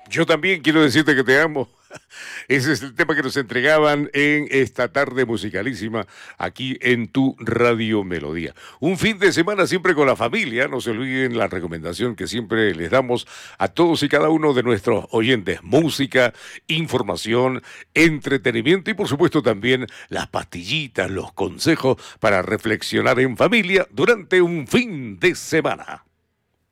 Yo también quiero decirte que te amo. Ese es el tema que nos entregaban en esta tarde musicalísima aquí en tu Radio Melodía. Un fin de semana siempre con la familia. No se olviden la recomendación que siempre les damos a todos y cada uno de nuestros oyentes. Música, información, entretenimiento y por supuesto también las pastillitas, los consejos para reflexionar en familia durante un fin de semana.